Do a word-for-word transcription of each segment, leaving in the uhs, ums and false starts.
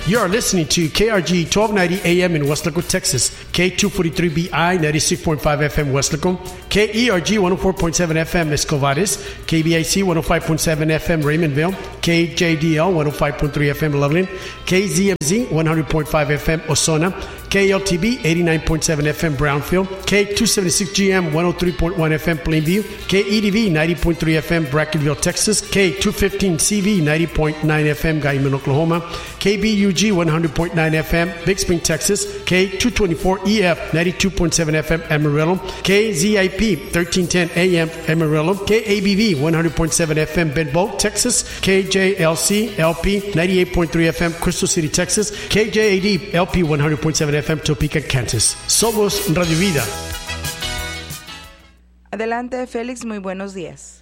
You are listening to K R G twelve ninety A M in Weslaco, Texas, K two forty-three B I ninety-six point five F M Weslaco, K E R G one oh four point seven F M Escovares, K B I C one oh five point seven F M Raymondville, K J D L one oh five point three F M Loveland, K Z M Z one hundred point five F M Ozona, K L T B eighty-nine point seven F M Brownfield, K two seventy-six G M one oh three point one F M Plainview, K E D V ninety point three F M Brackenville, Texas, K two fifteen C V ninety point nine F M Guyman, Oklahoma, K B U G one hundred point nine F M Big Spring, Texas, K two twenty-four E F ninety-two point seven F M Amarillo, K Z I P thirteen ten A M Amarillo, K A B V one hundred point seven F M Bedboe, Texas, K J L C L P ninety-eight point three F M Crystal City, Texas, K J A D L P one hundred point seven F M Topeka, Kansas. Somos Radio Vida. Adelante, Félix, muy buenos días.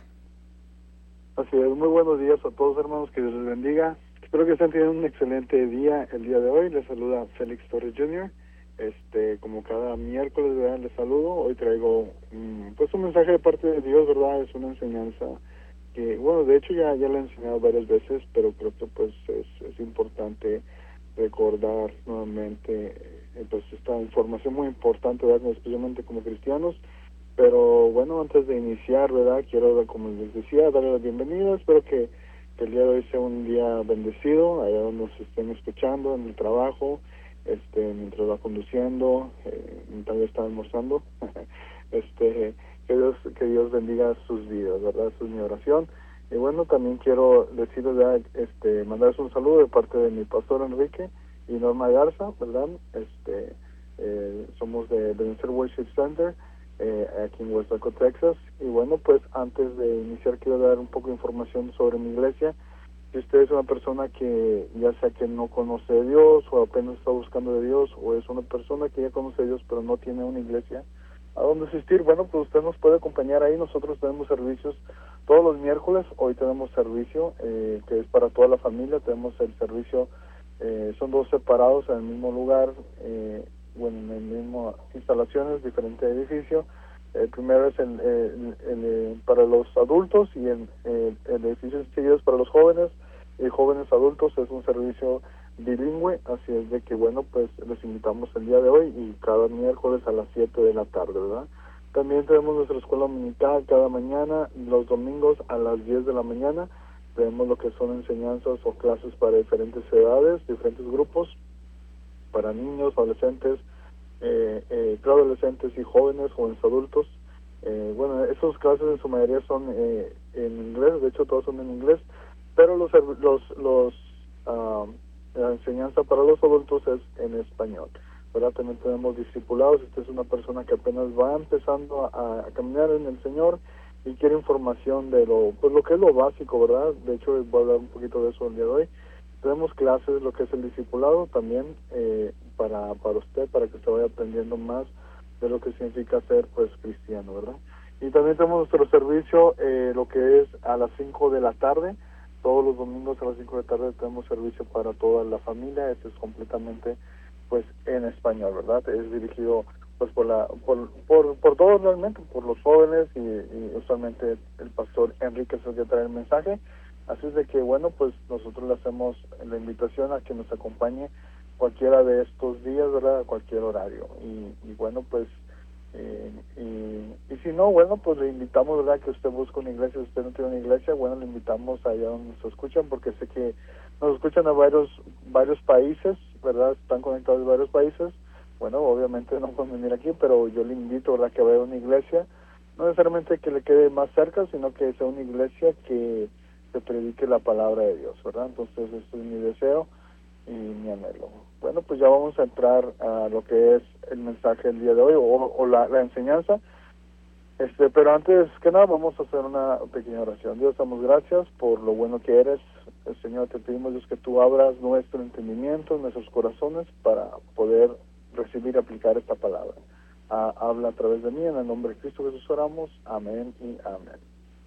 Así es, muy buenos días a todos, hermanos, que Dios les bendiga. Espero que estén teniendo un excelente día el día de hoy. Les saluda Félix Torres junior Este, como cada miércoles, ¿verdad? Les saludo. Hoy traigo um, pues un mensaje de parte de Dios, ¿verdad? Es una enseñanza que, bueno, de hecho ya, ya la he enseñado varias veces, pero creo que pues es, es importante recordar nuevamente eh, pues esta información muy importante, ¿verdad? Especialmente como cristianos. Pero bueno, antes de iniciar, ¿verdad? Quiero, como les decía, darle la bienvenida. Espero que, que el día de hoy sea un día bendecido, allá donde nos estén escuchando, en el trabajo, este, mientras va conduciendo, eh, mientras está almorzando. este, que Dios, que Dios bendiga sus vidas, ¿verdad? Esa es mi oración. Y bueno, también quiero decirles, ¿verdad? Este, mandarles un saludo de parte de mi pastor Enrique y Norma Garza, ¿verdad? Este, eh, somos de Vencer Worship Center, Eh, aquí en Weslaco, Texas. Y bueno, pues antes de iniciar quiero dar un poco de información sobre mi iglesia. Si usted es una persona que ya sea que no conoce de Dios o apenas está buscando de Dios, o es una persona que ya conoce de Dios pero no tiene una iglesia a dónde asistir, bueno, pues usted nos puede acompañar ahí. Nosotros tenemos servicios todos los miércoles. Hoy tenemos servicio eh, que es para toda la familia. Tenemos el servicio, eh, son dos separados en el mismo lugar, eh, bueno, en el mismo instalaciones, diferente edificio. El primero es el, el, el, el para los adultos y el, el, el edificio seguido es para los jóvenes y jóvenes adultos. Es un servicio bilingüe, así es de que bueno, pues les invitamos el día de hoy y cada miércoles a las siete de la tarde, ¿verdad? También tenemos nuestra escuela dominical cada mañana, los domingos a las diez de la mañana. Tenemos lo que son enseñanzas o clases para diferentes edades, diferentes grupos, para niños, adolescentes, eh, eh, preadolescentes y jóvenes, jóvenes adultos. Eh, bueno, esas clases en su mayoría son eh, en inglés, de hecho todas son en inglés, pero los los los uh, la enseñanza para los adultos es en español, ¿verdad? También tenemos discipulados. Esta es una persona que apenas va empezando a, a caminar en el Señor y quiere información de lo pues lo que es lo básico, ¿verdad? De hecho voy a hablar un poquito de eso el día de hoy. Tenemos clases, lo que es el discipulado también eh, para para usted, para que se vaya aprendiendo más de lo que significa ser pues cristiano, ¿verdad? Y también tenemos nuestro servicio, eh, lo que es a las cinco de la tarde. Todos los domingos a las cinco de la tarde tenemos servicio para toda la familia. Este es completamente pues en español, ¿verdad? Es dirigido pues por la por por, por todos realmente, por los jóvenes, y, y usualmente el pastor Enrique es el que trae el mensaje. Así es de que, bueno, pues nosotros le hacemos la invitación a que nos acompañe cualquiera de estos días, ¿verdad? A cualquier horario. Y, y bueno, pues, eh, y, y si no, bueno, pues le invitamos, ¿verdad? Que usted busque una iglesia. Si usted no tiene una iglesia, bueno, le invitamos allá donde nos escuchan, porque sé que nos escuchan a varios, varios países, ¿verdad? Están conectados a varios países. Bueno, obviamente no pueden venir aquí, pero yo le invito, ¿verdad? Que vaya a una iglesia. No necesariamente que le quede más cerca, sino que sea una iglesia que se predique la palabra de Dios, ¿verdad? Entonces, este es mi deseo y mi anhelo. Bueno, pues ya vamos a entrar a lo que es el mensaje del día de hoy, o, o la, la enseñanza. Este, pero antes que nada, vamos a hacer una pequeña oración. Dios, damos gracias por lo bueno que eres. El Señor, te pedimos, Dios, que tú abras nuestro entendimiento, nuestros corazones, para poder recibir y aplicar esta palabra. Ah, habla a través de mí, en el nombre de Cristo Jesús oramos. Amén y amén.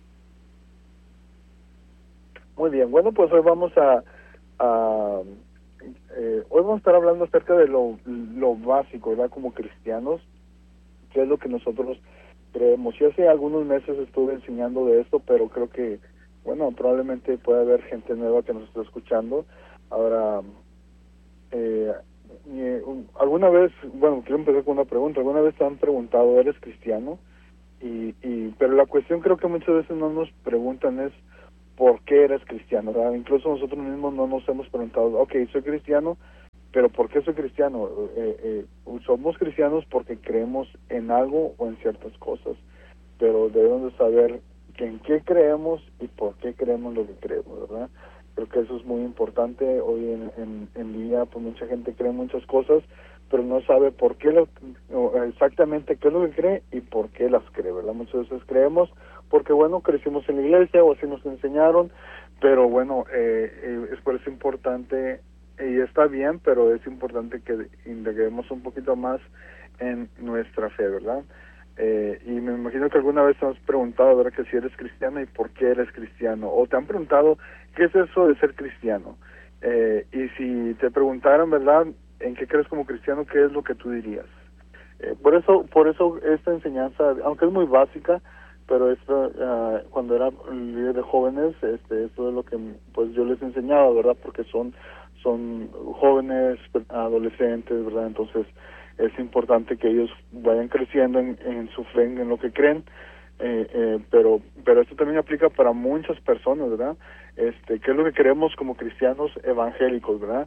Muy bien, bueno, pues hoy vamos a, a eh, hoy vamos a estar hablando acerca de lo, lo básico, ¿verdad? Como cristianos, qué es lo que nosotros creemos. Yo hace algunos meses estuve enseñando de esto, pero creo que, bueno, probablemente puede haber gente nueva que nos está escuchando. Ahora, eh, eh, un- alguna vez, bueno, quiero empezar con una pregunta. ¿Alguna vez te han preguntado, ¿eres cristiano? Y, y pero la cuestión creo que muchas veces no nos preguntan es ¿por qué eres cristiano? ¿Verdad? Incluso nosotros mismos no nos hemos preguntado, ok, soy cristiano, pero ¿por qué soy cristiano? Eh, eh, somos cristianos porque creemos en algo o en ciertas cosas, pero debemos de saber que en qué creemos y por qué creemos lo que creemos, ¿verdad? Creo que eso es muy importante. Hoy en, en, en día, pues mucha gente cree muchas cosas, pero no sabe por qué, lo, exactamente qué es lo que cree y por qué las cree, ¿verdad? Muchas veces creemos porque, bueno, crecimos en la iglesia o así nos enseñaron, pero bueno, eh, eh, es por eso importante, y está bien, pero es importante que indaguemos un poquito más en nuestra fe, ¿verdad? Eh, y me imagino que alguna vez te has preguntado, ¿verdad?, que si eres cristiano y por qué eres cristiano, o te han preguntado, ¿qué es eso de ser cristiano? Eh, y si te preguntaran, ¿verdad?, ¿en qué crees como cristiano? ¿Qué es lo que tú dirías? Eh, por eso, por eso esta enseñanza, aunque es muy básica, pero esto, uh, cuando era líder de jóvenes, este, esto es lo que pues yo les enseñaba, ¿verdad? Porque son, son jóvenes, adolescentes, ¿verdad? Entonces es importante que ellos vayan creciendo en, en su fe, en lo que creen, eh, eh, pero, pero esto también aplica para muchas personas, ¿verdad? Este, ¿qué es lo que queremos como cristianos evangélicos, ¿verdad?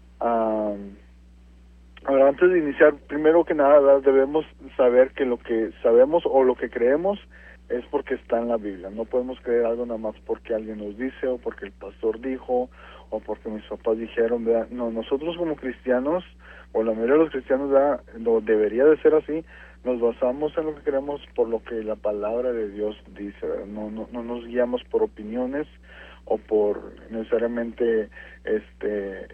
Um, Ahora, antes de iniciar, primero que nada, ¿verdad?, debemos saber que lo que sabemos o lo que creemos es porque está en la Biblia. No podemos creer algo nada más porque alguien nos dice o porque el pastor dijo o porque mis papás dijeron, ¿verdad? No, nosotros como cristianos, o la mayoría de los cristianos, ¿verdad?, no debería de ser así, nos basamos en lo que creemos por lo que la palabra de Dios dice, ¿verdad? No, no, no nos guiamos por opiniones o por necesariamente este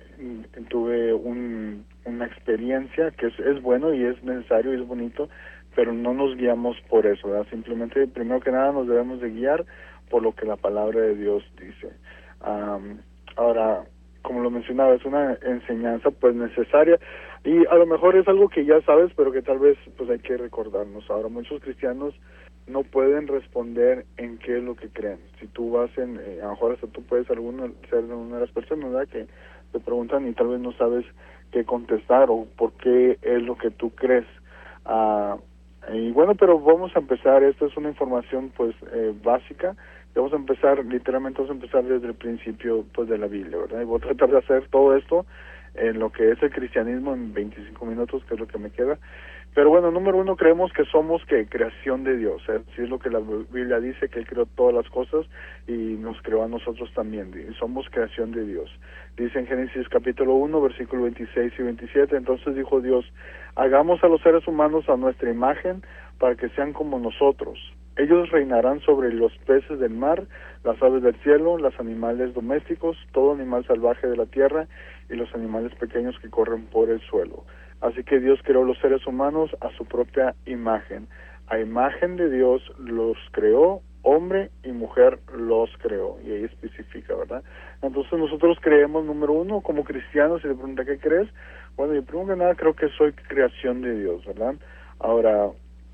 tuve un, una experiencia que es, es bueno y es necesario y es bonito, pero no nos guiamos por eso, ¿verdad? Simplemente, primero que nada, nos debemos de guiar por lo que la palabra de Dios dice. Um, ahora, como lo mencionaba, es una enseñanza pues necesaria y a lo mejor es algo que ya sabes, pero que tal vez pues hay que recordarnos. Ahora, muchos cristianos no pueden responder en qué es lo que creen. Si tú vas en, eh, a lo mejor hasta tú puedes alguna, ser una de las personas, ¿verdad?, que te preguntan y tal vez no sabes qué contestar o por qué es lo que tú crees. Uh, y bueno, pero vamos a empezar. Esta es una información pues eh, básica. Vamos a empezar, literalmente vamos a empezar desde el principio pues de la Biblia, ¿verdad? Y voy a tratar de hacer todo esto en lo que es el cristianismo en veinticinco minutos, que es lo que me queda. Pero bueno, número uno, creemos que somos que creación de Dios, ¿eh? Sí, es lo que la Biblia dice, que Él creó todas las cosas y nos creó a nosotros también, y somos creación de Dios. Dice en Génesis capítulo uno, versículo veintiséis y veintisiete, entonces dijo Dios, hagamos a los seres humanos a nuestra imagen para que sean como nosotros. Ellos reinarán sobre los peces del mar, las aves del cielo, los animales domésticos, todo animal salvaje de la tierra y los animales pequeños que corren por el suelo. Así que Dios creó los seres humanos a su propia imagen. A imagen de Dios los creó, hombre y mujer los creó. Y ahí especifica, ¿verdad? Entonces nosotros creemos, número uno, como cristianos, y le pregunta, ¿qué crees? Bueno, yo primero que nada creo que soy creación de Dios, ¿verdad? Ahora,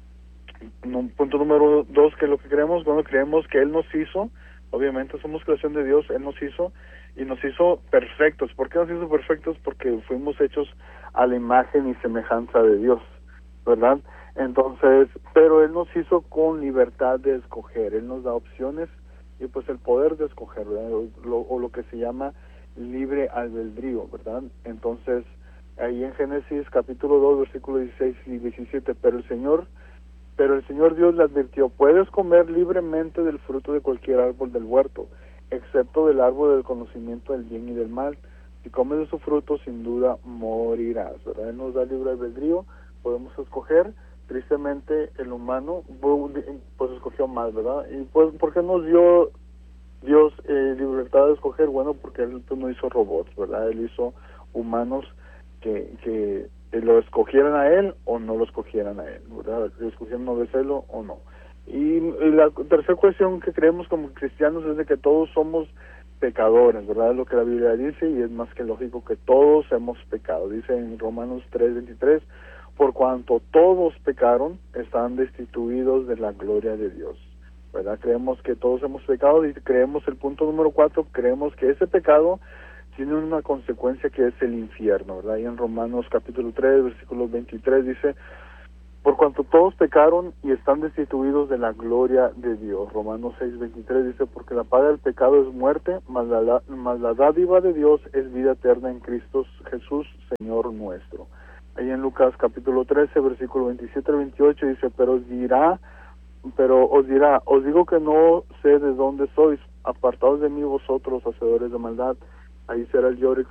punto número dos, ¿qué es lo que creemos? Bueno, creemos que Él nos hizo, obviamente somos creación de Dios, Él nos hizo, y nos hizo perfectos. ¿Por qué nos hizo perfectos? Porque fuimos hechos a la imagen y semejanza de Dios, ¿verdad? Entonces, pero Él nos hizo con libertad de escoger. Él nos da opciones y pues el poder de escoger, ¿verdad? O lo, o lo que se llama libre albedrío, ¿verdad? Entonces, ahí en Génesis capítulo dos, versículos dieciséis y diecisiete, pero el Señor, pero el Señor Dios le advirtió, puedes comer libremente del fruto de cualquier árbol del huerto, excepto del árbol del conocimiento del bien y del mal. Si comes de su fruto, sin duda morirás, ¿verdad? Él nos da libre albedrío, podemos escoger. Tristemente, el humano, pues, escogió mal, ¿verdad? Y pues, ¿por qué nos dio Dios eh, libertad de escoger? Bueno, porque Él pues, no hizo robots, ¿verdad? Él hizo humanos que, que lo escogieran a Él o no lo escogieran a Él, ¿verdad? Lo escogieran obedecerlo o no. Y la tercera cuestión que creemos como cristianos es de que todos somos pecadores, ¿verdad? Es lo que la Biblia dice y es más que lógico que todos hemos pecado. Dice en Romanos tres veintitrés, por cuanto todos pecaron, están destituidos de la gloria de Dios, ¿verdad? Creemos que todos hemos pecado y creemos el punto número cuatro, creemos que ese pecado tiene una consecuencia que es el infierno, ¿verdad? Y en Romanos capítulo tres, versículo veintitrés dice, por cuanto todos pecaron y están destituidos de la gloria de Dios. Romanos seis, veintitrés dice, porque la paga del pecado es muerte, mas la, mas la dádiva de Dios es vida eterna en Cristo Jesús, Señor nuestro. Ahí en Lucas capítulo trece, versículo veintisiete al veintiocho dice, pero os dirá, pero os dirá, os digo que no sé de dónde sois, apartados de mí vosotros, hacedores de maldad. Ahí será el lloro